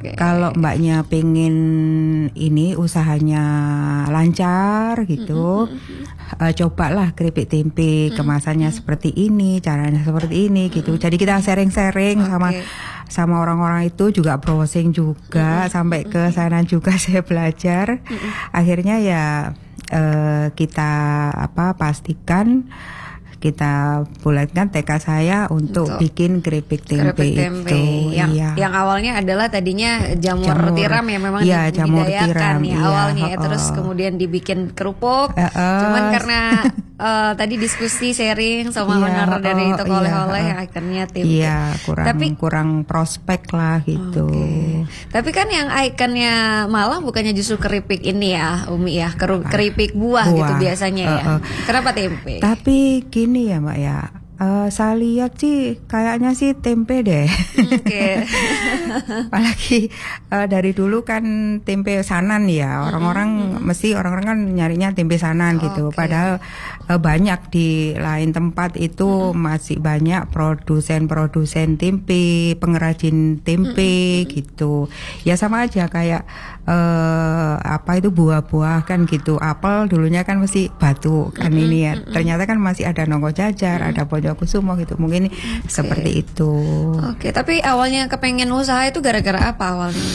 Kalau mbaknya pengen ini usahanya lancar gitu, cobalah keripik tempe kemasannya seperti ini, caranya seperti ini gitu. Jadi kita sharing-sharing sama orang-orang itu, juga browsing juga sampai ke sana juga saya belajar. Akhirnya ya kita pastikan, kita bulatkan tekad saya untuk bikin keripik tempe itu. Yang awalnya adalah tadinya jamur tiram ya, memang jamur tiram ya awalnya, terus kemudian dibikin kerupuk. Cuman karena tadi diskusi sharing sama owner dari toko oleh-oleh, akhirnya tempe. Kurang prospek lah gitu. Tapi kan yang ikonnya Malang bukannya justru keripik ini ya, Umi ya, keripik buah gitu biasanya ya. Kenapa tempe? Tapi gini ya Mbak ya, saya lihat sih kayaknya sih tempe deh. Apalagi dari dulu kan tempe sanan ya, orang-orang kan nyarinya tempe sanan gitu. Padahal banyak di lain tempat itu masih banyak produsen tempe, pengrajin tempe gitu. Ya sama aja kayak buah-buah kan gitu. Apel dulunya kan mesti batu kan ini ya. Ternyata kan masih ada Nongko Jajar, ada Ponjokusumo gitu. Mungkin seperti itu. Tapi awalnya kepengen usaha itu gara-gara apa awalnya?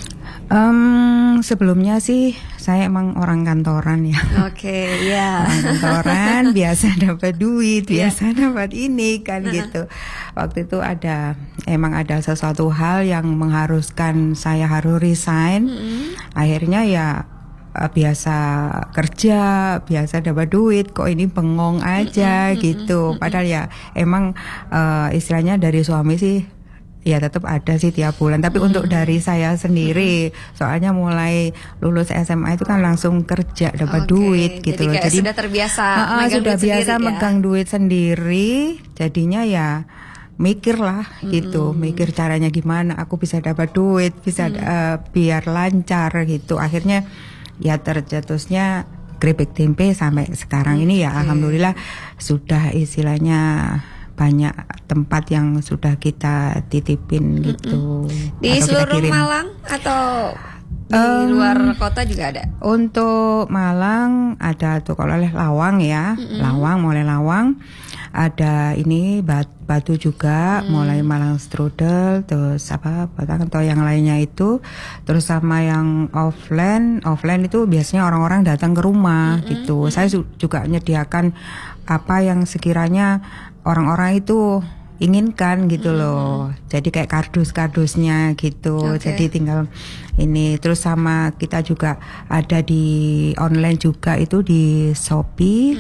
Sebelumnya sih saya emang orang kantoran ya. Orang kantoran biasa dapat duit, biasa dapat ini kan gitu. Waktu itu emang ada sesuatu hal yang mengharuskan saya harus resign. Akhirnya ya biasa kerja, biasa dapat duit, kok ini bengong aja gitu. Padahal ya emang istilahnya dari suami sih ya tetap ada sih tiap bulan. Tapi untuk dari saya sendiri, soalnya mulai lulus SMA itu kan langsung kerja dapat duit gitu loh. Jadi sudah terbiasa megang duit sendiri. Jadinya ya mikir lah gitu, mikir caranya gimana aku bisa dapat duit, bisa biar lancar gitu. Akhirnya ya tercetusnya keripik tempe sampai sekarang ini ya alhamdulillah sudah istilahnya banyak tempat yang sudah kita titipin gitu. Di seluruh Malang atau di luar kota juga ada? Untuk Malang ada toko oleh Lawang ya, mulai Lawang. Ada ini Batu juga, mulai Malang Strudel, terus Batang atau yang lainnya itu. Terus sama yang offline itu biasanya orang-orang datang ke rumah gitu. Saya juga menyediakan apa yang sekiranya orang-orang itu inginkan gitu loh. Jadi kayak kardus-kardusnya gitu. Jadi tinggal ini. Terus sama kita juga ada di online juga itu di Shopee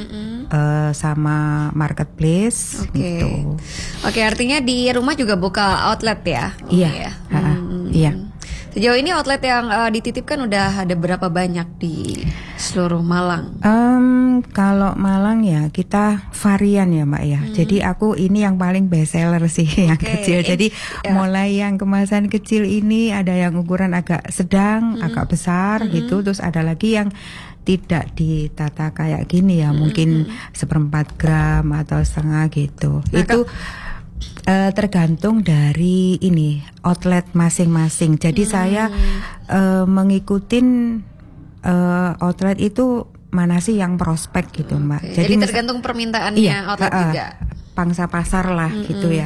sama Marketplace gitu. Artinya di rumah juga buka outlet ya? Iya. Iya. Sejauh ini outlet yang dititipkan udah ada berapa banyak di seluruh Malang? Kalau Malang ya kita varian ya Mbak ya. Jadi aku ini yang paling best seller sih yang kecil. Jadi mulai yang kemasan kecil ini ada yang ukuran agak sedang, agak besar gitu. Terus ada lagi yang tidak ditata kayak gini ya, mungkin 1/4 gram atau setengah gitu. Itu tergantung dari ini outlet masing-masing. Jadi saya mengikutin outlet itu mana sih yang prospek gitu Mbak. Jadi tergantung permintaannya outlet juga. Pangsa pasar lah gitu ya.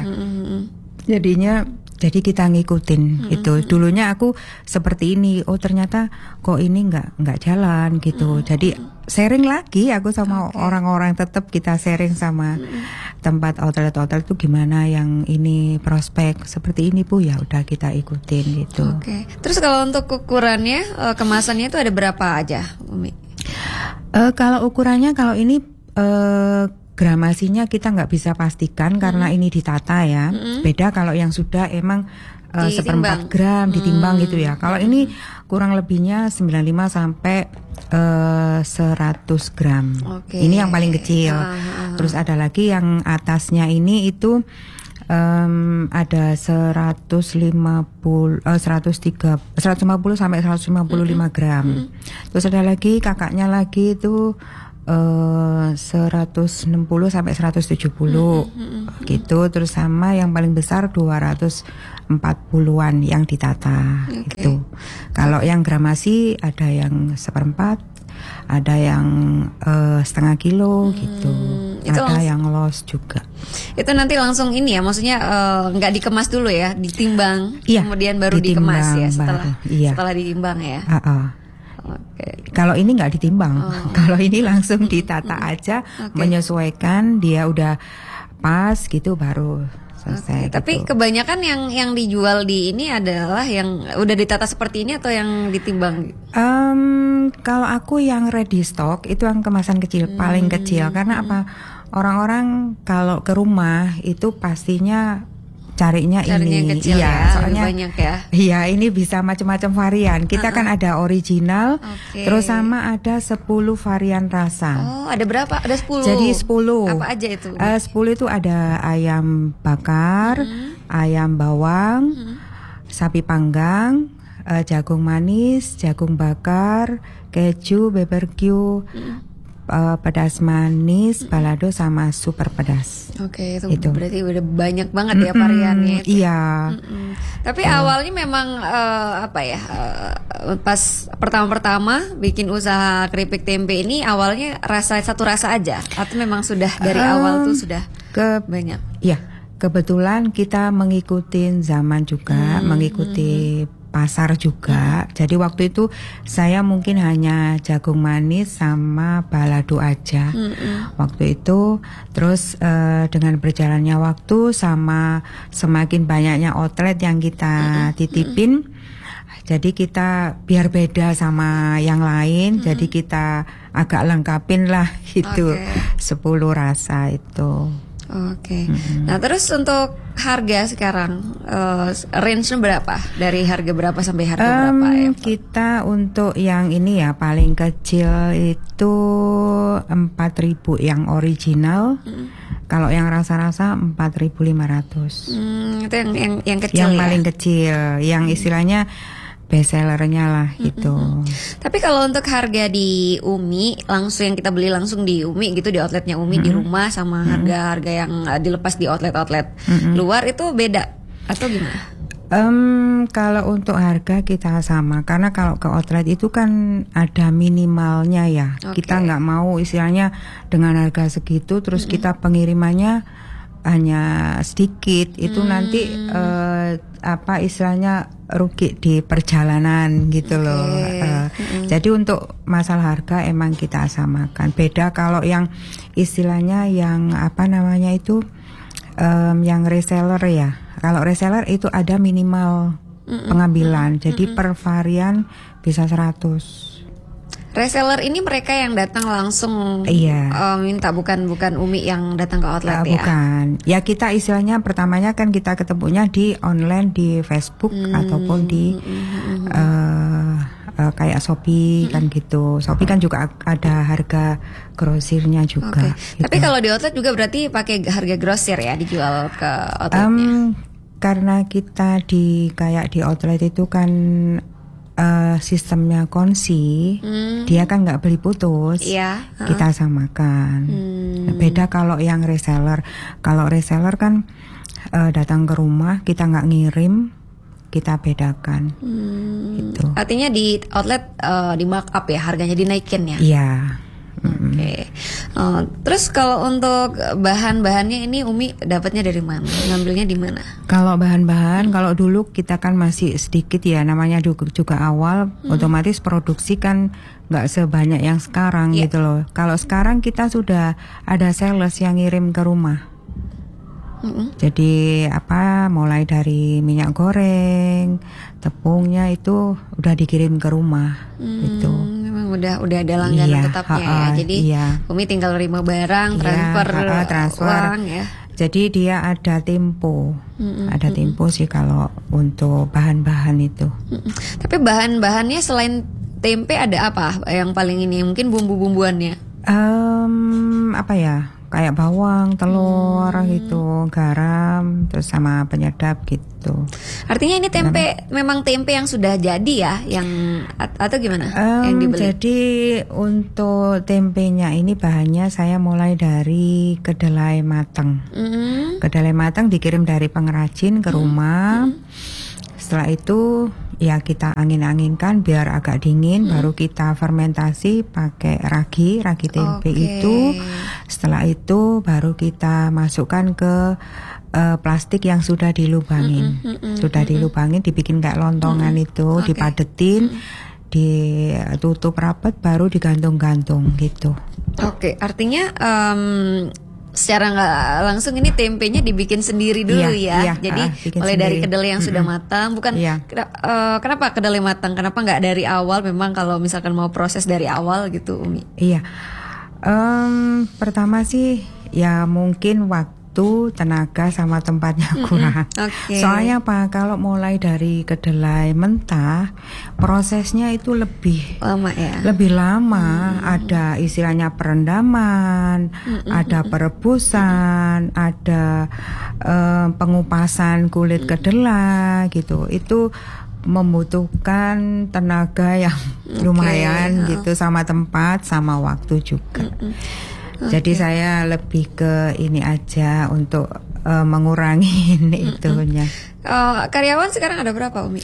Jadi kita ngikutin itu. Dulunya aku seperti ini. Oh ternyata kok ini nggak jalan gitu. Jadi sharing lagi aku sama orang-orang, tetap kita sharing sama tempat outlet itu gimana yang ini prospek seperti ini Bu, ya udah kita ikutin gitu. Terus kalau untuk ukurannya kemasannya itu ada berapa aja Umi? Kalau ukurannya kalau ini gramasinya kita nggak bisa pastikan karena ini ditata ya. Beda kalau yang sudah emang 1/4 gram ditimbang gitu ya. Kalau ini kurang lebihnya 95 sampai 100 gram. Ini yang paling kecil. Terus ada lagi yang atasnya ini itu ada 150 sampai 155 gram. Terus ada lagi kakaknya lagi itu 160 sampai 170 gitu. Terus sama yang paling besar 240-an yang ditata gitu. Kalau yang gramasi ada yang 1/4, ada yang setengah kilo gitu. Ada yang los juga. Itu nanti langsung ini ya, maksudnya nggak dikemas dulu ya, ditimbang, iya, kemudian baru dikemas ya setelah ditimbang ya. Kalau ini nggak ditimbang, kalau ini langsung ditata aja, menyesuaikan dia udah pas gitu baru selesai. Tapi kebanyakan yang dijual di ini adalah yang udah ditata seperti ini atau yang ditimbang? Kalau aku yang ready stock itu yang kemasan kecil, paling kecil. Karena apa? Orang-orang kalau ke rumah itu pastinya carinya ini, yang kecil ya, soalnya banyak ya. Iya, ini bisa macam-macam varian. Kita kan ada original, terus sama ada 10 varian rasa. Oh, ada berapa? Ada 10. Jadi 10. Apa aja itu? 10 itu ada ayam bakar, ayam bawang, sapi panggang, jagung manis, jagung bakar, keju, BBQ, pedas manis, balado sama super pedas. Itu berarti udah banyak banget ya variannya itu. Iya. Tapi awalnya memang pas pertama-pertama bikin usaha keripik tempe ini awalnya satu rasa aja atau memang sudah dari awal tuh sudah banyak? Iya, kebetulan kita mengikuti zaman juga, mengikuti pasar juga. Jadi waktu itu saya mungkin hanya jagung manis sama balado aja. Waktu itu terus dengan berjalannya waktu sama semakin banyaknya outlet yang kita titipin, jadi kita biar beda sama yang lain, jadi kita agak lengkapin lah itu 10 rasa itu. Nah terus untuk harga sekarang range-nya berapa? Dari harga berapa sampai harga berapa ya? Kita untuk yang ini ya paling kecil itu 4.000 yang original. Kalau yang rasa-rasa 4.500. Itu yang kecil. Yang paling kecil, yang istilahnya bestsellernya lah itu. Tapi kalau untuk harga di Umi langsung yang kita beli langsung di Umi gitu, di outletnya Umi di rumah sama harga-harga yang dilepas di outlet-outlet luar itu beda atau gimana? Kalau untuk harga kita sama, karena kalau ke outlet itu kan ada minimalnya ya. Kita nggak mau istilahnya dengan harga segitu terus kita pengirimannya hanya sedikit, itu nanti istilahnya rugi di perjalanan gitu loh. Jadi untuk masalah harga emang kita samakan. Beda kalau yang istilahnya yang yang reseller ya. Kalau reseller itu ada minimal pengambilan. Jadi per varian bisa 100. Reseller ini mereka yang datang langsung minta, bukan Umi yang datang ke outlet ya? Bukan. Ya kita istilahnya pertamanya kan kita ketemunya di online, di Facebook ataupun di kayak Shopee kan gitu. Shopee kan juga ada harga grosirnya juga. Gitu. Tapi kalau di outlet juga berarti pakai harga grosir ya dijual ke outletnya? Karena kita di outlet itu kan sistemnya konsi, dia kan nggak beli putus, kita samakan. Beda kalau yang reseller. Kalau reseller kan datang ke rumah, kita nggak ngirim, kita bedakan. Gitu. Artinya di outlet di markup ya, harganya dinaikin ya? Iya. Terus kalau untuk bahan-bahannya ini Umi dapatnya dari mana? Ngambilnya di mana? Kalau bahan-bahan, kalau dulu kita kan masih sedikit ya, namanya juga awal, otomatis produksi kan nggak sebanyak yang sekarang gitu loh. Kalau sekarang kita sudah ada sales yang ngirim ke rumah. Jadi mulai dari minyak goreng, tepungnya itu udah dikirim ke rumah gitu. Memang udah ada langganan tetapnya ya. Jadi Umi tinggal terima barang, transfer uang ya. Jadi dia ada tempo, ada tempo sih kalau untuk bahan-bahan itu. Tapi bahan-bahannya selain tempe ada apa yang paling ini? Mungkin bumbu-bumbuannya? kayak bawang, telur gitu, garam, terus sama penyedap gitu. Artinya ini tempe memang tempe yang sudah jadi ya, yang atau gimana? Yang dibeli? Jadi untuk tempenya ini bahannya saya mulai dari kedelai matang. Kedelai matang dikirim dari pengrajin ke rumah. Setelah itu ya kita angin-anginkan biar agak dingin, baru kita fermentasi pakai ragi tempe itu. Setelah itu baru kita masukkan ke plastik yang sudah dilubangin. Sudah dilubangin, dibikin kayak lontongan itu, dipadetin, ditutup rapat, baru digantung-gantung gitu. Oke, artinya secara nggak langsung ini tempenya dibikin sendiri dulu ya. Jadi mulai dari kedelai yang sudah matang, bukan kenapa kedelai matang? Kenapa nggak dari awal? Memang kalau misalkan mau proses dari awal gitu, Umi? Iya, pertama sih ya mungkin waktu, tenaga sama tempatnya kurang. Soalnya apa? Kalau mulai dari kedelai mentah, prosesnya itu lebih lama ya. Lebih lama. Ada istilahnya perendaman, ada perebusan, ada pengupasan kulit kedelai gitu. Itu membutuhkan tenaga yang lumayan gitu, sama tempat, sama waktu juga. Jadi saya lebih ke ini aja untuk mengurangi itunya. Karyawan sekarang ada berapa, Umi?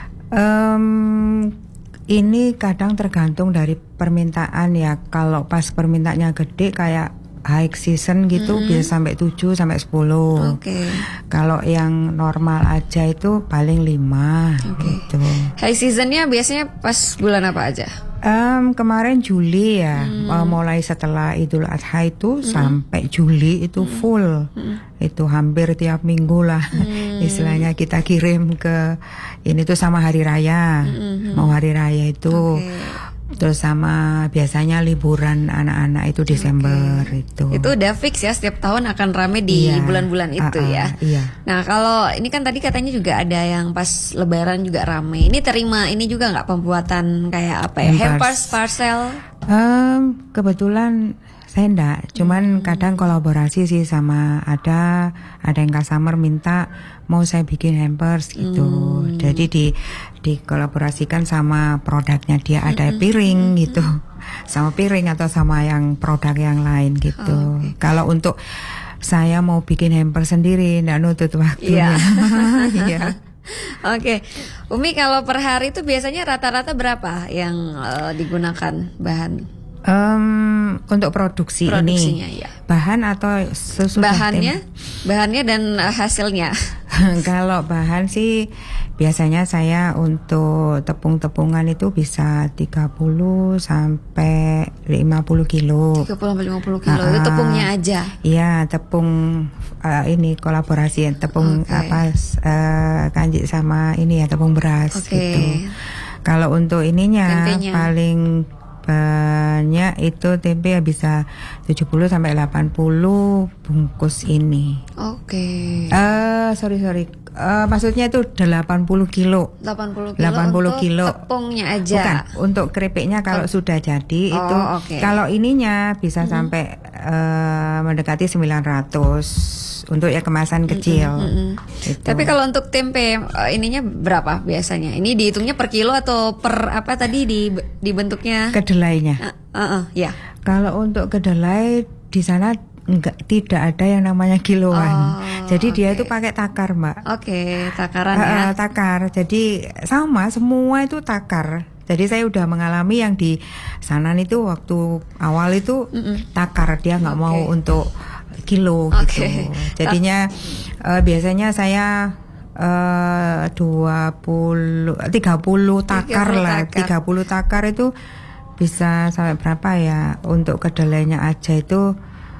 Ini kadang tergantung dari permintaan ya. Kalau pas permintaannya gede kayak high season gitu bisa sampai 7 sampai 10. Kalau yang normal aja itu paling 5 gitu. High seasonnya biasanya pas bulan apa aja? Kemarin Juli ya, mulai setelah Idul Adha itu sampai Juli itu full. Itu hampir tiap minggu lah. Istilahnya kita kirim ke ini tuh sama hari raya. Mau hari raya itu. Terus sama biasanya liburan anak-anak itu Desember itu. Itu udah fix ya, setiap tahun akan rame di bulan-bulan itu ya. Nah kalau ini kan tadi katanya juga ada yang pas Lebaran juga rame. Ini terima ini juga nggak pembuatan kayak apa ya, hampers, parcel? Kebetulan saya enggak, cuman kadang kolaborasi sih sama ada yang customer minta mau saya bikin hampers gitu. Jadi dikolaborasikan sama produknya dia, ada piring gitu. Sama piring atau sama yang produk yang lain gitu. Kalau untuk saya mau bikin hampers sendiri enggak nutut waktunya. Oke, Umi kalau per hari itu biasanya rata-rata berapa yang digunakan bahan? Untuk produksinya ya. Bahan atau sesudah bahannya dan hasilnya. Kalau bahan sih biasanya saya untuk tepung-tepungan itu bisa 30 sampai 50 kilo. 30 sampai 50 kilo itu tepungnya aja. Iya, tepung ini kolaborasi tepung kanji sama ini ya, tepung beras gitu. Kalau untuk ininya tempenya, paling banyak itu tempe ya bisa 70 sampai 80 bungkus ini. Sorry. Maksudnya itu 80 kilo. 80 kilo tepungnya aja. Bukan, untuk keripiknya kalau sudah jadi itu. Kalau ininya bisa sampai mendekati 900 untuk ya kemasan kecil. Gitu. Tapi kalau untuk tempe ininya berapa biasanya? Ini dihitungnya per kilo atau per apa tadi dibentuknya? Kedelainya. Ya. Kalau untuk kedelai di sana tidak ada yang namanya kiloan. Jadi dia itu pakai takar, Mbak. Takaran ya. Takar. Jadi sama semua itu takar. Jadi saya udah mengalami yang di sana itu waktu awal itu takar, dia nggak mau untuk kilo gitu. Jadinya biasanya saya 30 takar lah. 30 takar itu bisa sampai berapa ya? Untuk kedelainya aja itu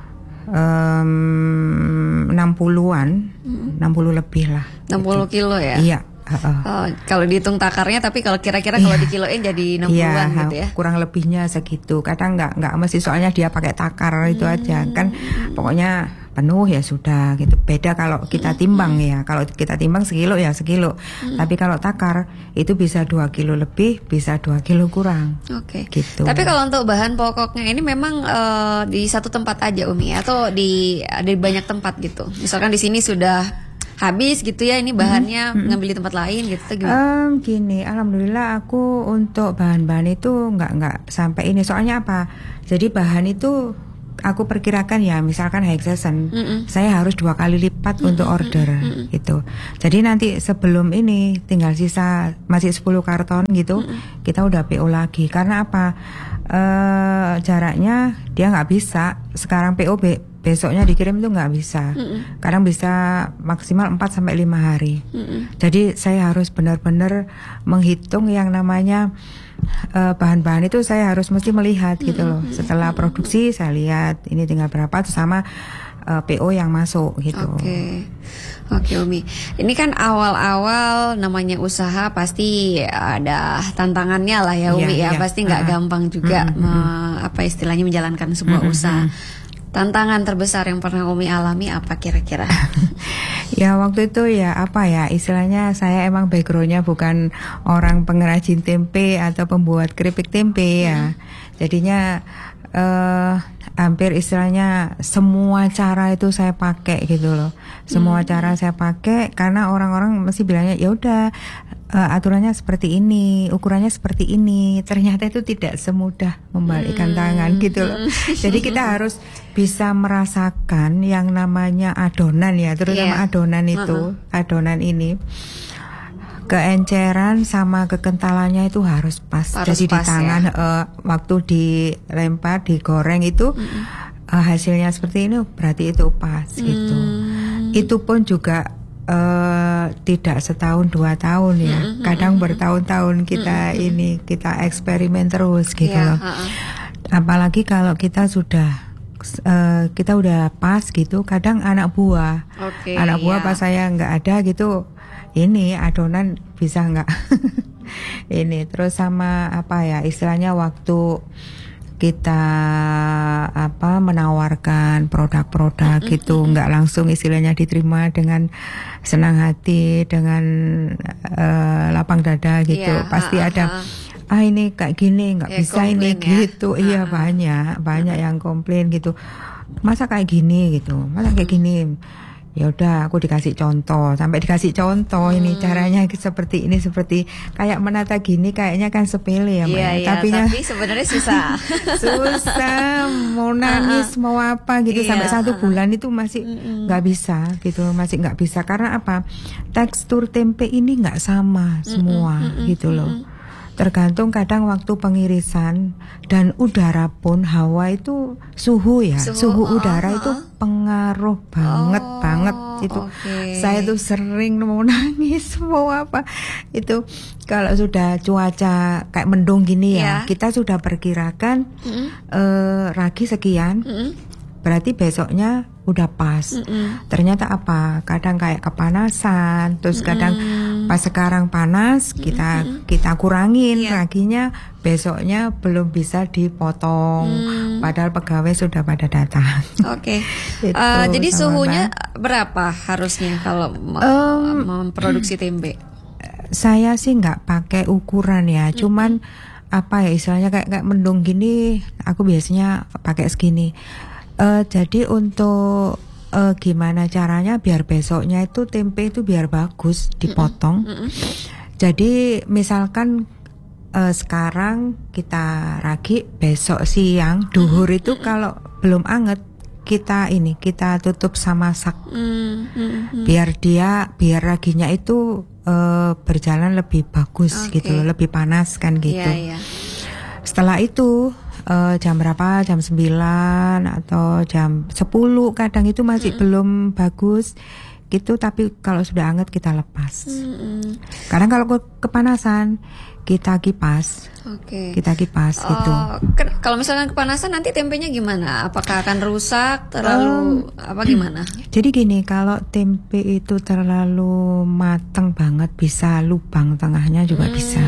60-an, 60 lebih lah. 60 kilo ya? Iya. Kalau dihitung takarnya, tapi kalau kira-kira kalau dikiloin jadi 60-an gitu ya? Kurang lebihnya segitu. Kadang nggak mesti, soalnya dia pakai takar itu aja kan. Pokoknya penuh ya sudah gitu. Beda kalau kita timbang ya. Kalau kita timbang sekilo ya sekilo. Tapi kalau takar itu bisa 2 kilo lebih, bisa 2 kilo kurang. Oke. Gitu. Tapi kalau untuk bahan pokoknya ini memang di satu tempat aja Umi atau di banyak tempat gitu. Misalkan di sini sudah habis gitu ya, ini bahannya ngambil di tempat lain gitu gimana? Gini, alhamdulillah aku untuk bahan-bahan itu nggak sampai ini. Soalnya apa? Jadi bahan itu aku perkirakan ya, misalkan high season, saya harus 2 kali lipat untuk order gitu. Jadi nanti sebelum ini tinggal sisa masih 10 karton gitu, kita udah PO lagi. Karena apa? Jaraknya dia nggak bisa. Sekarang PO besoknya dikirim itu nggak bisa. Kadang bisa maksimal 4 sampai 5 hari. Jadi saya harus benar-benar menghitung yang namanya bahan-bahan itu, saya harus mesti melihat gitu loh. Setelah produksi saya lihat ini tinggal berapa sama PO yang masuk gitu. Oke Umi. Ini kan awal-awal namanya usaha pasti ada tantangannya lah ya Umi ya. Pasti nggak gampang juga apa istilahnya menjalankan sebuah usaha. Tantangan terbesar yang pernah Umi alami apa kira-kira? Ya waktu itu ya apa ya istilahnya, saya emang backgroundnya bukan orang pengrajin tempe atau pembuat keripik tempe ya. Jadinya hampir istilahnya semua cara itu saya pakai gitu loh. Semua cara saya pakai karena orang-orang mesti bilangnya ya udah aturannya seperti ini, ukurannya seperti ini. Ternyata itu tidak semudah membalikkan tangan gitu loh. Jadi kita harus bisa merasakan yang namanya adonan ya, terutama adonan itu, adonan ini. Keenceran sama kekentalannya itu harus pas. Jadi pas, di tangan waktu dilempar, digoreng itu hasilnya seperti ini, berarti itu pas gitu. Itu pun juga tidak setahun 2 tahun ya, kadang bertahun-tahun kita kita eksperimen terus gitu loh. Apalagi kalau kita udah pas gitu, kadang anak buah pas saya nggak ada gitu, ini adonan bisa nggak ini. Terus sama apa ya istilahnya, waktu kita menawarkan produk-produk gitu, nggak langsung istilahnya diterima dengan senang hati, dengan lapang dada gitu. Pasti ada ini kayak gini nggak bisa ini gitu. Iya banyak yang komplain gitu. Masa kayak gini gitu, masa kayak gini. Ya udah aku dikasih contoh, sampai dikasih contoh ini caranya seperti ini, seperti kayak menata gini kayaknya kan sepele ya Mbak. Tapi sebenarnya susah. Susah, mau nangis mau apa gitu sampai 1 bulan itu masih nggak bisa gitu, masih nggak bisa. Karena apa? Tekstur tempe ini nggak sama semua gitu loh. Tergantung kadang waktu pengirisan dan udara pun, hawa itu suhu ya, suhu udara itu pengaruh banget itu. Saya tuh sering mau nangis mau apa itu kalau sudah cuaca kayak mendung gini ya, kita sudah perkirakan ragi sekian, berarti besoknya udah pas. Ternyata apa? Kadang kayak kepanasan, terus kadang pas sekarang panas kita kurangin raginya, besoknya belum bisa dipotong. Padahal pegawai sudah pada datang. Jadi suhunya berapa harusnya kalau memproduksi tempe? Saya sih nggak pakai ukuran ya, cuman apa ya istilahnya kayak mendung gini, aku biasanya pakai segini. Jadi untuk gimana caranya biar besoknya itu tempe itu biar bagus dipotong. Jadi misalkan sekarang kita ragi, besok siang duhur itu kalau belum anget kita tutup sama sak. Biar raginya itu berjalan lebih bagus gitu loh, lebih panas kan gitu. Setelah itu jam berapa, jam 9 atau jam 10 kadang itu masih belum bagus gitu, tapi kalau sudah hangat kita lepas. Kadang kalau kepanasan kita kipas. Kita kipas gitu. Kalau misalnya kepanasan nanti tempenya gimana? Apakah akan rusak, terlalu apa gimana? Jadi gini, kalau tempe itu terlalu matang banget bisa lubang tengahnya juga bisa.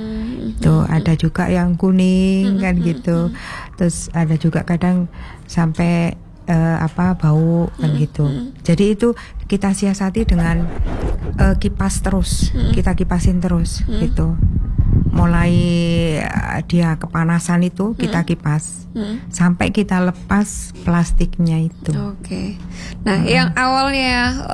Tuh ada juga yang kuning kan gitu. Terus ada juga kadang sampai bau kan gitu. Jadi itu kita siasati dengan kipas terus, kita kipasin terus gitu. Mulai dia kepanasan itu kita kipas sampai kita lepas plastiknya itu. Oke. Nah, yang awalnya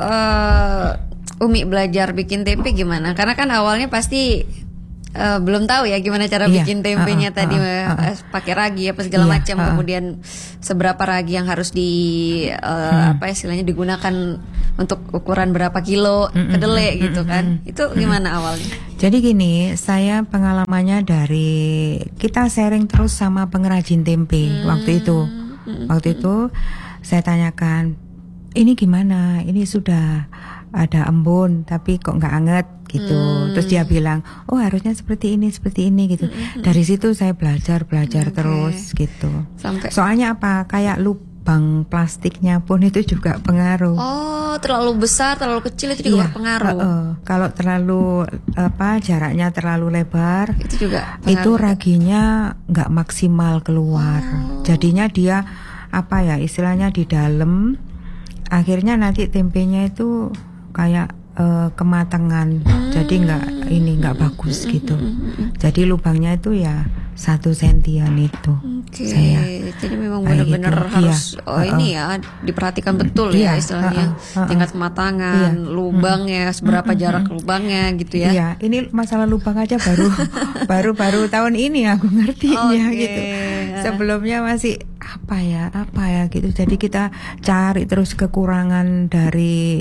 Umi belajar bikin tempe gimana? Karena kan awalnya pasti belum tahu ya gimana cara bikin tempenya tadi pakai ragi apa segala macam, kemudian seberapa ragi yang harus istilahnya digunakan untuk ukuran berapa kilo kedelai gitu kan. Itu gimana awalnya? Jadi gini, saya pengalamannya dari kita sharing terus sama pengrajin tempe waktu itu. Waktu itu saya tanyakan, ini gimana? Ini sudah ada embun tapi kok nggak anget gitu. Terus dia bilang, oh harusnya seperti ini gitu. Dari situ saya belajar terus gitu. Soalnya apa? Kayak lubang plastiknya pun itu juga pengaruh. Oh, terlalu besar, terlalu kecil itu juga berpengaruh. Kalau terlalu jaraknya terlalu lebar, itu juga pengaruh. Itu raginya nggak maksimal keluar. Jadinya dia istilahnya di dalam. Akhirnya nanti tempenya itu kayak kematangan, jadi nggak bagus gitu. Jadi lubangnya itu ya 1 sentian itu. Saya. Jadi memang benar-benar harus diperhatikan betul ya istilahnya tingkat kematangan, lubangnya seberapa jarak lubangnya gitu ya. Iya, ini masalah lubang aja baru tahun ini aku ngertinya gitu. Sebelumnya masih apa ya gitu. Jadi kita cari terus kekurangan dari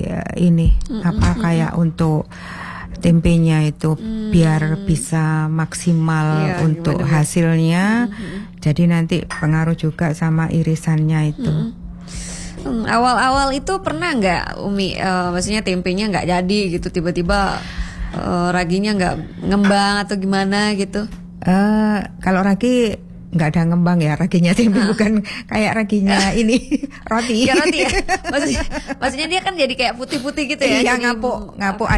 kayak untuk tempenya itu biar bisa maksimal untuk hasilnya. Jadi nanti pengaruh juga sama irisannya itu. Awal-awal itu pernah nggak Umi, maksudnya tempenya nggak jadi gitu, tiba-tiba raginya nggak ngembang atau gimana gitu? Kalau ragi nggak ada ngembang ya, raginya tempe bukan kayak raginya ini roti. Ya roti ya. Maksudnya dia kan jadi kayak putih-putih gitu ya. Iya, ngapuk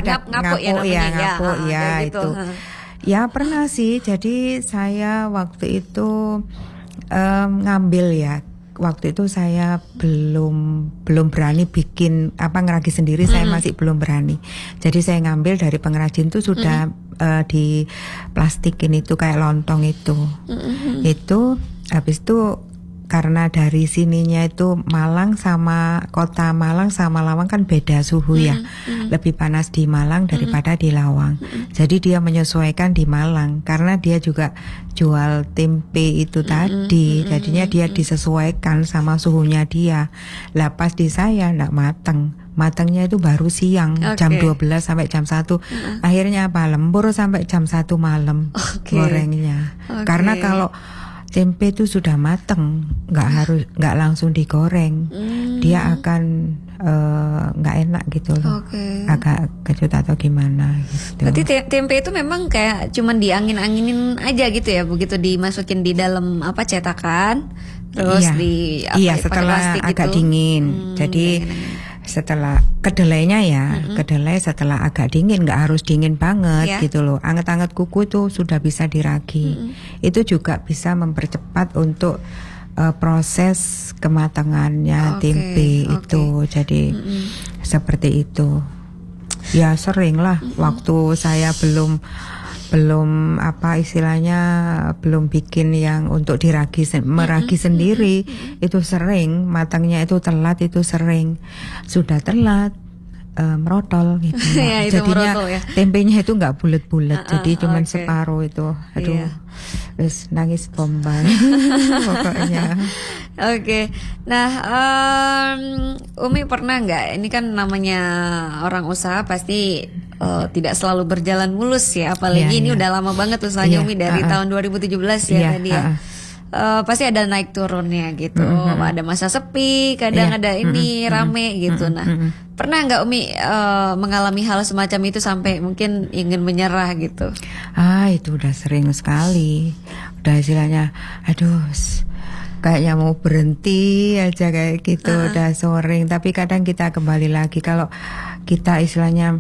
gitu. Itu. Ya pernah sih. Jadi saya waktu itu ngambil ya. Waktu itu saya belum berani bikin ngeragi sendiri. Saya masih belum berani. Jadi saya ngambil dari pengrajin itu sudah di plastikin itu kayak lontong itu. Itu habis itu karena dari sininya itu Malang sama kota Malang sama Lawang kan beda suhu ya. Lebih panas di Malang daripada di Lawang. Jadi dia menyesuaikan di Malang karena dia juga jual tempe itu tadi. Jadinya dia disesuaikan sama suhunya dia. Lah pas di saya enggak matang. Matangnya itu baru siang jam 12 sampai jam 1. Akhirnya lembur sampai jam 1 malam gorengnya. Karena kalau tempe itu sudah mateng, nggak langsung digoreng, dia akan nggak enak gitu loh, agak kecut atau gimana gitu. Berarti tempe itu memang kayak cuman diangin-anginin aja gitu ya, begitu dimasukin di dalam cetakan, terus setelah agak gitu. Dingin, jadi setelah kedelainya kedelai setelah agak dingin, nggak harus dingin banget gitu loh. Anget-anget kuku tuh sudah bisa diragi. Itu juga bisa mempercepat untuk proses kematangannya tempe itu. Jadi seperti itu. Ya sering lah waktu saya belum belum bikin yang untuk meragi sendiri, itu sering matangnya itu telat, itu sering sudah telat merotol gitu. Jadinya merotol, tempenya itu nggak bulat-bulat, jadi cuman separuh itu. Aduh, terus nangis bombay pokoknya. Nah Umi pernah nggak? Ini kan namanya orang usaha pasti tidak selalu berjalan mulus ya, apalagi ini udah lama banget usahanya Umi dari tahun 2017 ya tadi ya. Pasti ada naik turunnya gitu. Ada masa sepi, kadang ada ini rame gitu. Nah, pernah nggak Umi mengalami hal semacam itu sampai mungkin ingin menyerah gitu? Itu udah sering sekali. Udah istilahnya, aduh, kayaknya mau berhenti aja kayak gitu. Udah sering. Tapi kadang kita kembali lagi kalau kita istilahnya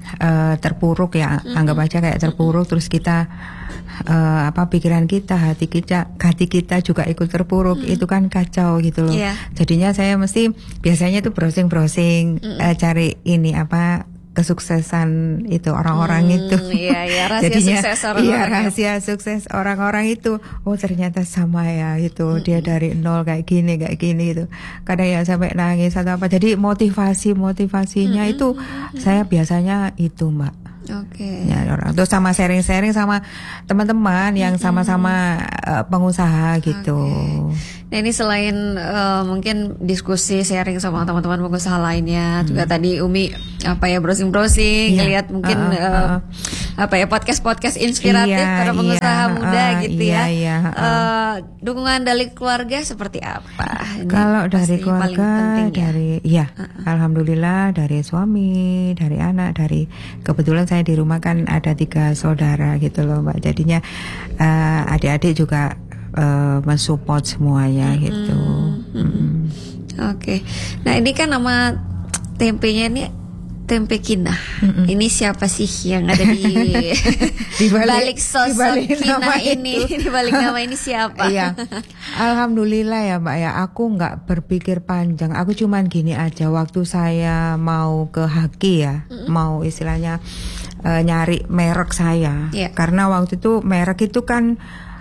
terpuruk ya, anggap aja kayak terpuruk, terus kita pikiran kita, hati kita juga ikut terpuruk, itu kan kacau gitu loh. Jadinya saya biasanya tuh browsing cari ini kesuksesan itu orang-orang itu. Rahasia sukses orang-orang. Rahasia sukses orang-orang itu. Oh, ternyata sama ya gitu. Dia dari nol kayak gini gitu. Kadang ya sampai nangis atau apa. Jadi motivasinya itu saya biasanya itu, Mbak. Ya, orang terus sama sharing-sharing sama teman-teman yang sama-sama pengusaha gitu. Nah, ini selain mungkin diskusi sharing sama teman-teman pengusaha lainnya, juga tadi Umi browsing lihat mungkin podcast inspiratif para pengusaha muda gitu ya. Dukungan dari keluarga seperti apa? Ini kalau dari keluarga alhamdulillah dari suami, dari anak, dari kebetulan saya di rumah kan ada 3 saudara gitu loh, Mbak. Jadinya adik-adik juga mensupport semuanya gitu. Nah, ini kan nama tempenya ini tempe kinah. Ini siapa sih yang ada di balik sosok kinah ini? Di balik nama ini siapa? Iya. Alhamdulillah ya, Mbak ya. Aku nggak berpikir panjang. Aku cuman gini aja. Waktu saya mau ke Haki ya, mau istilahnya nyari merek saya. Karena waktu itu merek itu kan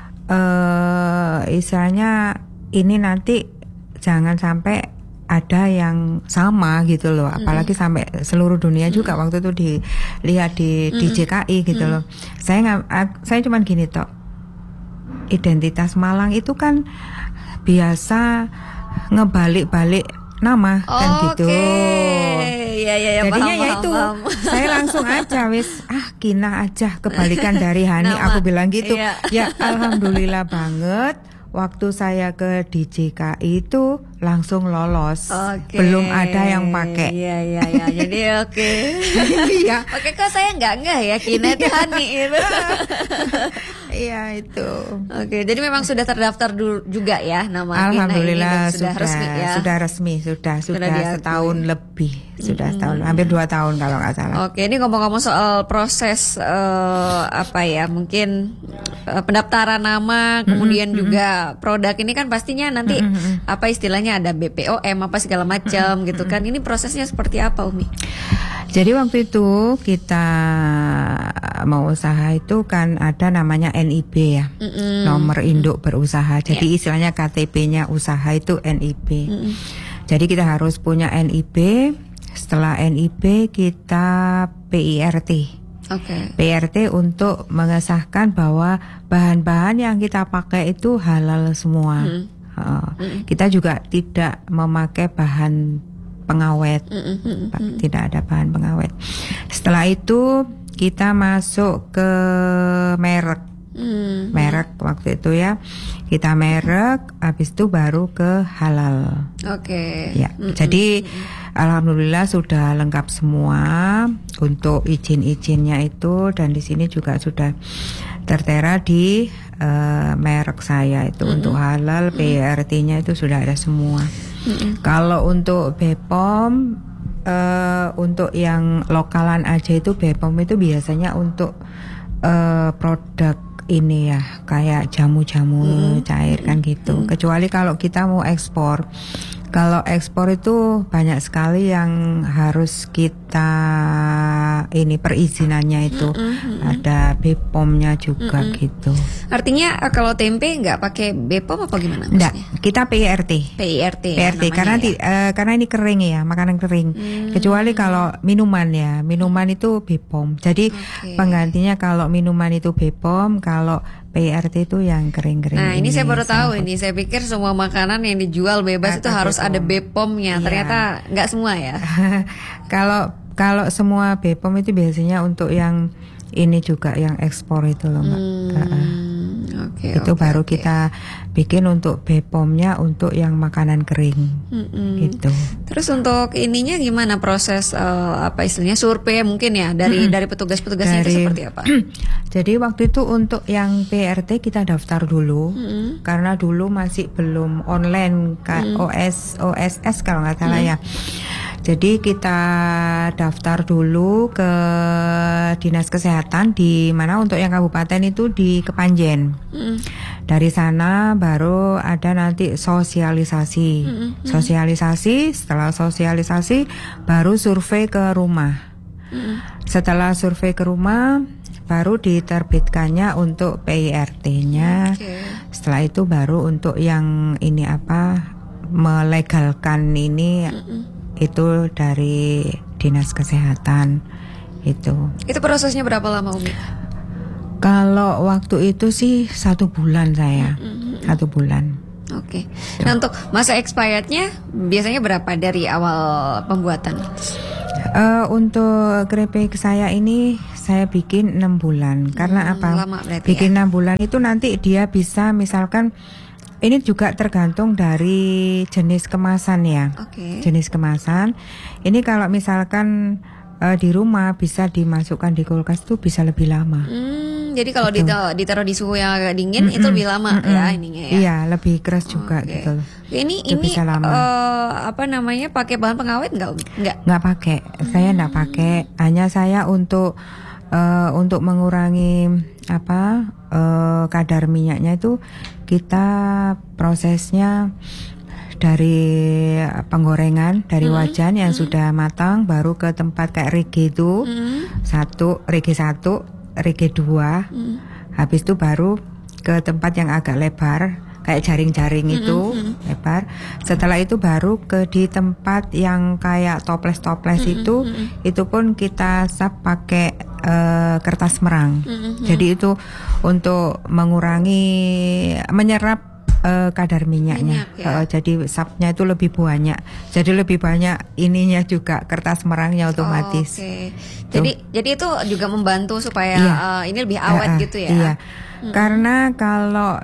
istilahnya ini nanti jangan sampai ada yang sama gitu loh, apalagi sampai seluruh dunia juga waktu itu dilihat di DJKI gitu loh. Saya cuman gini toh, identitas Malang itu kan biasa ngebalik-balik nama kan gitu. Jadinya paham. Saya langsung aja Kinah aja, kebalikan dari Hani. Aku bilang gitu. Ya alhamdulillah banget. Waktu saya ke DJKI itu langsung lolos. Belum ada yang pakai. Jadi kok saya enggak ya Kinah itu Hani itu. Iya itu. Jadi memang sudah terdaftar dulu juga ya nama alhamdulillah ini sudah resmi ya. Sudah setahun lebih. Sudah setahun, hampir 2 tahun kalau nggak salah. Ini ngomong-ngomong soal proses mungkin pendaftaran nama, kemudian juga produk ini kan pastinya nanti istilahnya ada BPOM segala macam gitu kan. Ini prosesnya seperti apa, Umi? Jadi waktu itu kita mau usaha itu kan ada namanya NIB ya, nomor induk berusaha. Jadi istilahnya KTP-nya usaha itu NIB. Jadi kita harus punya NIB. Setelah NIB kita PIRT. PIRT untuk mengesahkan bahwa bahan-bahan yang kita pakai itu halal semua. Kita juga tidak memakai bahan pengawet. Tidak ada bahan pengawet. Setelah itu kita masuk ke merek. Merek waktu itu ya. Kita merek, habis itu baru ke halal. Jadi alhamdulillah sudah lengkap semua untuk izin-izinnya itu, dan di sini juga sudah tertera di merek saya itu untuk halal, PIRT-nya itu sudah ada semua. Kalau untuk BPOM, untuk yang lokalan aja itu BPOM itu biasanya untuk produk ini ya, kayak jamu-jamu cair kan gitu. Kecuali kalau kita mau ekspor. Kalau ekspor itu banyak sekali yang harus kita perizinannya itu ada BPOM-nya juga gitu. Artinya kalau tempe nggak pakai BPOM apa gimana? Enggak, kita PIRT karena ini kering ya, makanan kering. Kecuali kalau minuman itu BPOM. Jadi penggantinya kalau minuman itu BPOM, kalau PIRT itu yang kering-kering. Nah ini saya baru tahu ini. Saya pikir semua makanan yang dijual bebas itu harus BPOM. Ada BPOM-nya. Ternyata nggak semua ya. Kalau semua BPOM itu biasanya untuk yang ini juga yang ekspor itu loh, Mbak. Itu baru kita bikin untuk BPOM-nya untuk yang makanan kering gitu. Terus untuk ininya gimana proses istilahnya survei mungkin ya dari petugas-petugasnya itu seperti apa? Jadi waktu itu untuk yang PRT kita daftar dulu karena dulu masih belum online OSS kalau nggak salah ya. Jadi kita daftar dulu ke Dinas Kesehatan di mana untuk yang kabupaten itu di Kepanjen. Dari sana baru ada nanti sosialisasi. Sosialisasi, setelah sosialisasi baru survei ke rumah. Setelah survei ke rumah baru diterbitkannya untuk PIRT-nya. Setelah itu baru untuk yang ini melegalkan ini itu dari Dinas Kesehatan itu. Itu prosesnya berapa lama, Umi? Kalau waktu itu sih 1 bulan saya, 1 bulan. Oke. Nah untuk masa expirednya biasanya berapa dari awal pembuatan? Untuk keripik saya ini saya bikin 6 bulan. Karena apa? Lama berarti bikin 6 bulan itu nanti dia bisa misalkan. Ini juga tergantung dari jenis kemasan ya. Jenis kemasan. Ini kalau misalkan di rumah bisa dimasukkan di kulkas itu bisa lebih lama. Jadi kalau ditaruh di suhu yang agak dingin itu lebih lama ya ininya ya. Iya, lebih keras juga gitu. Ini bisa lama. Pakai bahan pengawet enggak? Enggak pakai. Saya enggak pakai. Hanya saya untuk mengurangi kadar minyaknya itu kita prosesnya dari penggorengan dari wajan yang sudah matang baru ke tempat kayak rege itu rege 1, rege 2. Habis itu baru ke tempat yang agak lebar kayak jaring-jaring itu lebar. Setelah itu baru di tempat yang kayak toples-toples itu pun kita sap pakai kertas merang. Jadi itu untuk menyerap kadar minyaknya. Jadi sapnya itu lebih banyak. Jadi lebih banyak ininya juga kertas merangnya otomatis. Jadi itu juga membantu supaya ini lebih awet gitu ya. Iya. Karena kalau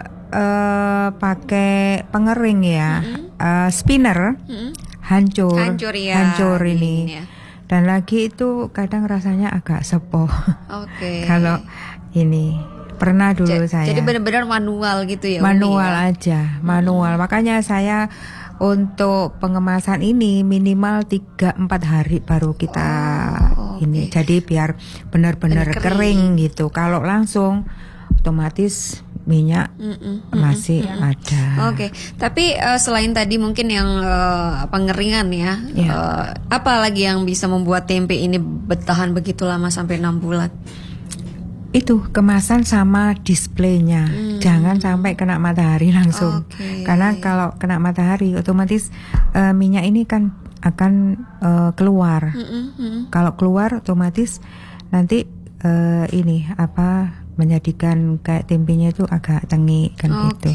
pakai pengering ya, spinner hancur ini. Dan lagi itu kadang rasanya agak sepoh. Kalau ini pernah dulu saya. Jadi benar-benar manual gitu ya. Manual aja, manual. Makanya saya untuk pengemasan ini minimal 3-4 hari baru kita ini. Jadi biar benar-benar kering gitu. Kalau langsung otomatis minyak masih ada. Tapi selain tadi mungkin yang pengeringan ya, apa lagi yang bisa membuat tempe ini bertahan begitu lama sampai 6 bulan? Itu kemasan sama displaynya, jangan sampai kena matahari langsung. Karena kalau kena matahari otomatis minyak ini kan akan keluar. Kalau keluar otomatis nanti menjadikan kayak tempenya itu agak tengi kan gitu.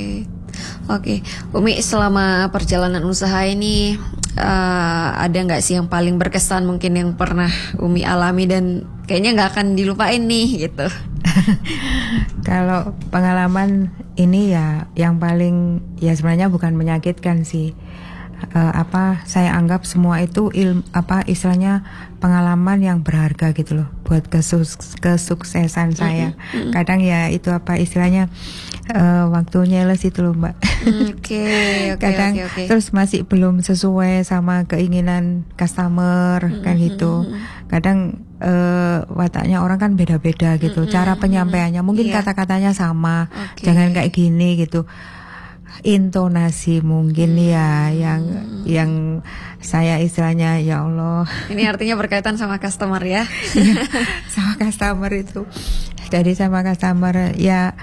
Umi, selama perjalanan usaha ini ada nggak sih yang paling berkesan mungkin yang pernah Umi alami dan kayaknya nggak akan dilupain nih gitu? Kalau pengalaman ini ya yang paling ya sebenarnya bukan menyakitkan sih. Saya anggap semua itu istilahnya pengalaman yang berharga gitu loh buat kesuksesan saya. Kadang ya itu istilahnya waktu nyales itu loh Mbak. Kadang terus masih belum sesuai sama keinginan customer kan gitu. Kadang wataknya orang kan beda-beda gitu. Cara penyampaiannya mungkin kata-katanya sama. Jangan kayak gini gitu. Intonasi mungkin yang saya istilahnya ya Allah. Ini artinya berkaitan sama customer ya. Sama customer itu. Jadi sama customer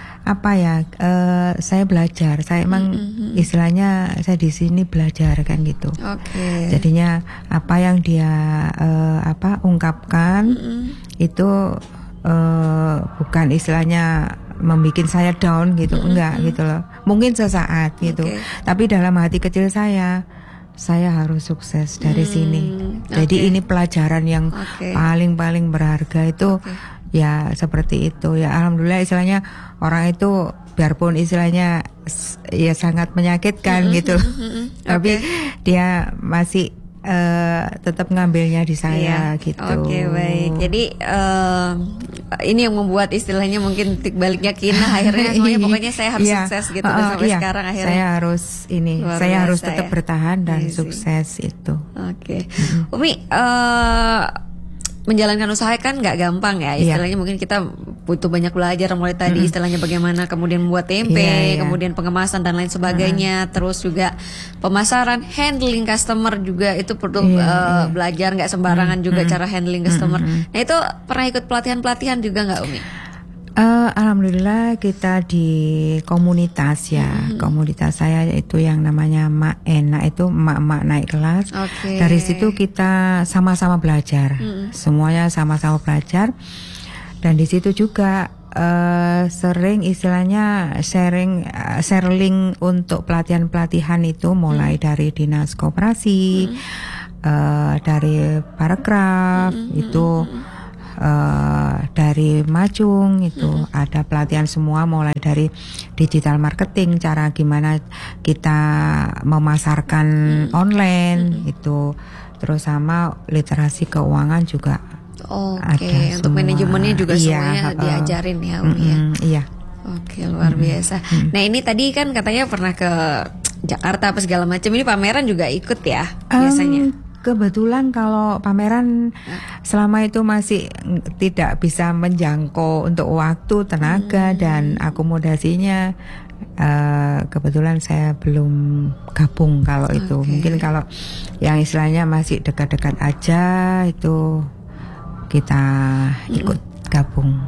saya belajar. Saya emang istilahnya saya di sini belajar kan gitu. Jadinya apa yang dia ungkapkan itu bukan istilahnya membikin saya down gitu, enggak gitu loh. Mungkin sesaat gitu. Tapi dalam hati kecil saya harus sukses dari sini. Jadi ini pelajaran yang paling berharga itu ya seperti itu. Ya alhamdulillah istilahnya orang itu biarpun istilahnya ya sangat menyakitkan gitu. Tapi dia masih tetap ngambilnya di saya gitu. Oke, baik. Jadi ini yang membuat istilahnya mungkin titik baliknya Kina akhirnya semuanya pokoknya saya harus sukses gitu dan sampai sekarang akhirnya. Saya harus tetap bertahan dan sukses itu. Oke. Umi, menjalankan usaha kan nggak gampang ya, istilahnya mungkin kita butuh banyak belajar mulai tadi istilahnya bagaimana kemudian membuat tempe, kemudian pengemasan dan lain sebagainya, terus juga pemasaran, handling customer juga itu perlu belajar, nggak sembarangan juga cara handling customer. Nah itu pernah ikut pelatihan juga nggak Umi? Alhamdulillah kita di komunitas komunitas saya itu yang namanya Mak Enak, itu emak-emak naik kelas. Dari situ kita sama-sama belajar, semuanya sama-sama belajar, dan di situ juga sering istilahnya sharing untuk pelatihan itu mulai dari dinas koperasi, dari paragraf itu. Dari Majung itu ada pelatihan semua, mulai dari digital marketing, cara gimana kita memasarkan online itu, terus sama literasi keuangan juga. Oke, untuk manajemennya juga semuanya diajarin ya Umi ya. Iya. Oke, luar biasa. Nah ini tadi kan katanya pernah ke Jakarta apa segala macam, ini pameran juga ikut ya biasanya? Kebetulan kalau pameran selama itu masih tidak bisa menjangkau untuk waktu, tenaga dan akomodasinya, kebetulan saya belum gabung kalau itu. Mungkin kalau yang istilahnya masih dekat-dekat aja itu kita ikut gabung.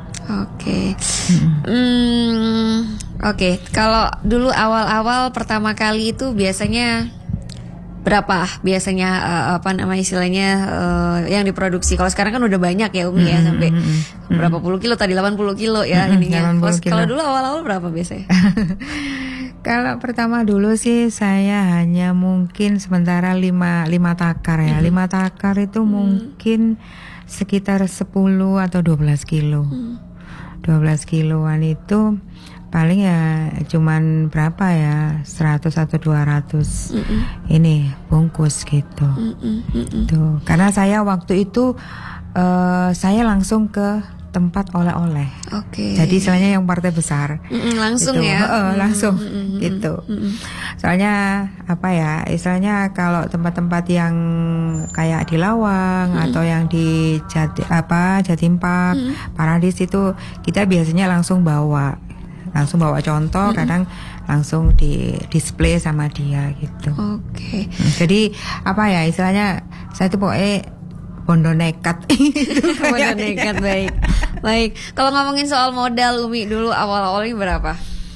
Oke, kalau dulu awal-awal pertama kali itu biasanya berapa istilahnya yang diproduksi? Kalau sekarang kan udah banyak ya Umi ya, sampai berapa puluh kilo tadi, 80 kilo ya ininya. Kalau dulu awal-awal berapa biasanya? Kalau pertama dulu sih saya hanya mungkin sementara 5 takar ya. 5 takar itu mungkin sekitar 10 atau 12 kilo. 12 kiloan itu paling ya cuman berapa ya, 100 atau 200 ini bungkus gitu. Tuh, karena saya waktu itu saya langsung ke tempat oleh-oleh. Jadi istilahnya yang partai besar. Langsung gitu. ya. Langsung gitu. Soalnya apa ya, istilahnya kalau tempat-tempat yang kayak di Lawang atau yang di Jatim Park, Paradis itu kita biasanya langsung bawa contoh, kadang langsung di display sama dia gitu. Jadi apa ya istilahnya, saya tuh pokoknya bondo nekat. Bondo nekat, baik. Kalau ngomongin soal modal Umi dulu awal-awalnya berapa?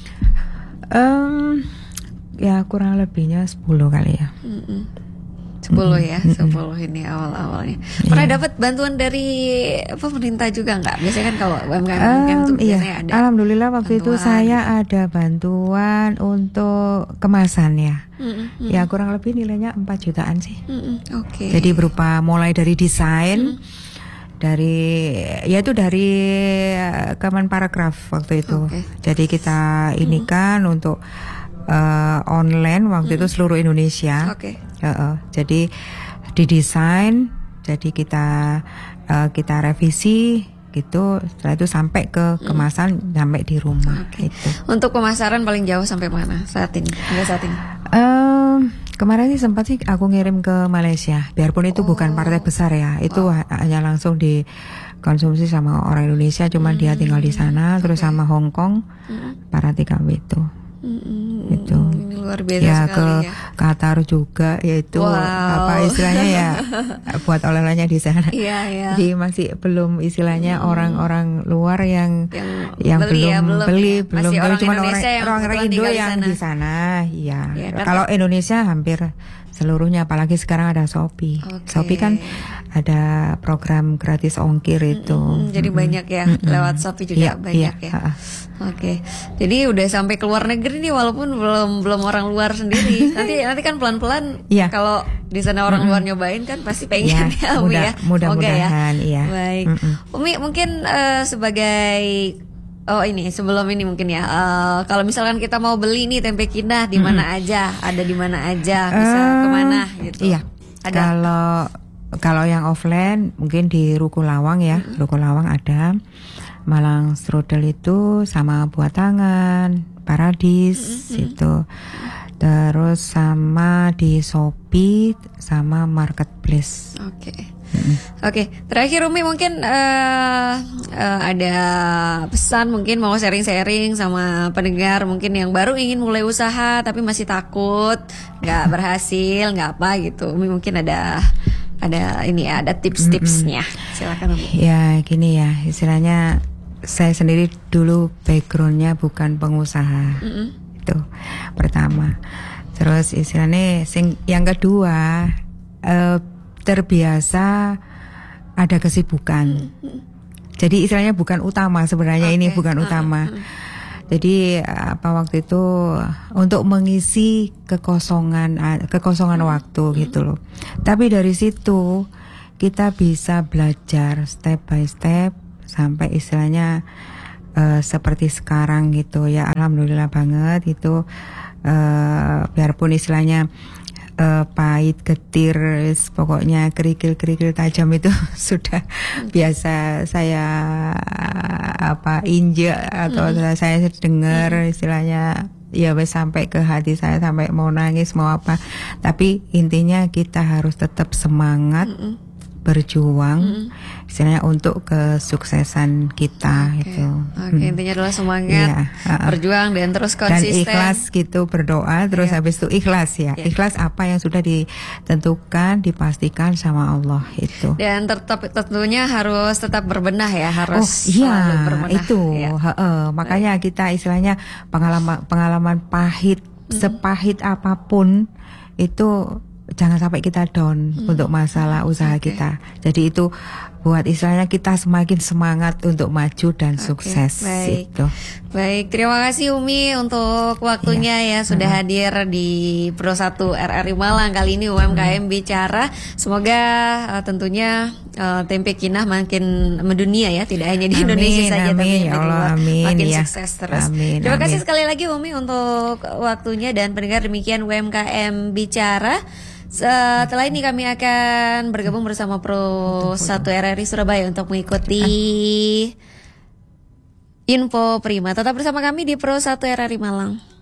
Ya kurang lebihnya 10 kali ya. 10 ya, 10 ini awal-awalnya. Pernah dapat bantuan dari pemerintah juga nggak? Biasanya kan kalau UMKM itu biasanya ada. Alhamdulillah waktu itu saya ada bantuan untuk kemasan ya. Ya kurang lebih nilainya 4 jutaan sih. Jadi berupa mulai dari desain, dari Kemenparekraf waktu itu. Jadi kita inikan untuk online waktu itu seluruh Indonesia. Jadi didesain, jadi kita revisi gitu. Setelah itu sampai ke kemasan, sampai di rumah. Gitu. Untuk pemasaran paling jauh sampai mana saat ini? Hingga saat ini? Kemarin sih sempat sih aku ngirim ke Malaysia. Biarpun itu bukan partai besar ya, itu hanya langsung dikonsumsi sama orang Indonesia. Cuman dia tinggal di sana, terus sama Hong Kong, para TKW itu. Itu ini luar biasa ya, sekali ke Qatar juga, yaitu apa istilahnya ya, buat oleh-olehnya di sana. Jadi masih belum istilahnya orang-orang luar yang belum beli, cuma orang Indo yang di sana. Kalau Indonesia hampir seluruhnya, apalagi sekarang ada Shopee. Shopee kan ada program gratis ongkir itu. Jadi banyak ya, lewat Shopee juga banyak ya. Jadi udah sampai ke luar negeri nih, walaupun belum orang luar sendiri. Nanti kan pelan-pelan kalau di sana orang luar nyobain kan pasti pengen ya Umi ya. Mudah-mudahan Baik. Umi mungkin sebagai sebelum ini mungkin ya, kalau misalkan kita mau beli nih tempe Kina di mana aja, ada di mana aja, bisa kemana gitu? Ada? Kalau yang offline mungkin di Ruko Lawang ya. Ruko Lawang ada. Malang Strudel itu sama Buat Tangan, Paradis itu. Terus sama di Shopee sama Marketplace. Oke, terakhir Umi mungkin ada pesan mungkin mau sharing-sharing sama pendengar mungkin yang baru ingin mulai usaha tapi masih takut, nggak berhasil, nggak apa gitu. Umi mungkin ada ini ya, ada tips-tipsnya. Silakan Umi. Ya gini ya, istilahnya saya sendiri dulu backgroundnya bukan pengusaha. Itu pertama. Terus istilahnya yang kedua terbiasa ada kesibukan. Jadi istilahnya bukan utama sebenarnya, ini bukan utama. Jadi waktu itu untuk mengisi kekosongan waktu gitu loh. Tapi dari situ kita bisa belajar step by step sampai istilahnya seperti sekarang gitu ya. Alhamdulillah banget itu, biarpun istilahnya pahit, getir, pokoknya kerikil tajam itu sudah biasa saya injek atau saya dengar istilahnya ya wes sampai ke hati saya, sampai mau nangis mau apa. Tapi intinya kita harus tetap semangat berjuang istilahnya untuk kesuksesan kita gitu. Intinya adalah semangat berjuang dan terus konsisten. Dan ikhlas gitu, berdoa terus habis itu ikhlas ya. Ikhlas apa yang sudah ditentukan, dipastikan sama Allah itu. Dan tentunya harus tetap berbenah ya, harus selalu berbenah. Itu. Makanya kita istilahnya pengalaman pahit, sepahit apapun itu jangan sampai kita down untuk masalah usaha kita. Jadi itu buat istilahnya kita semakin semangat untuk maju dan sukses. Baik, terima kasih Umi untuk waktunya ya sudah hadir di Pro 1 RRI Malang kali ini UMKM Bicara. Semoga tentunya tempe kinah makin mendunia ya, tidak hanya di Indonesia saja tapi ya Allah, makin sukses terus. Terima kasih sekali lagi Umi untuk waktunya dan pendengar, demikian UMKM Bicara. Setelah ini kami akan bergabung bersama Pro 1 RRI Surabaya untuk mengikuti Info Prima. Tetap bersama kami di Pro 1 RRI Malang.